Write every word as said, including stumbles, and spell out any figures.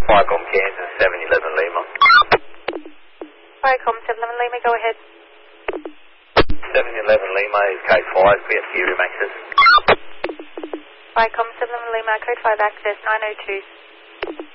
Viacom Kansas, seven eleven Lima. Viacom seven eleven Lima, go ahead. seven eleven Lima is code five, we have Ethereum access. Viacom seven eleven Lima, code five access, nine oh two.